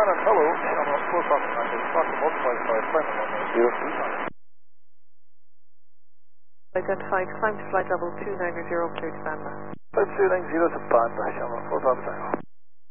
Shannon, hello. Shannon, full stop. I can start to multiply by flight level 03. Identified, climb to flight level 290, clear to Banda. Flight 290 to Banda, Shannon, full stop.